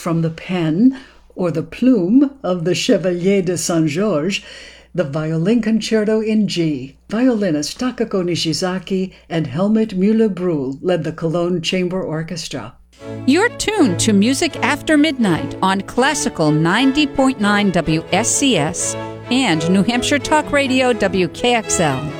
from the pen or the plume of the Chevalier de Saint-Georges, the Violin Concerto in G. Violinist Takako Nishizaki and Helmut Müller-Brühl led the Cologne Chamber Orchestra. You're tuned to Music After Midnight on Classical 90.9 WSCS and New Hampshire Talk Radio WKXL.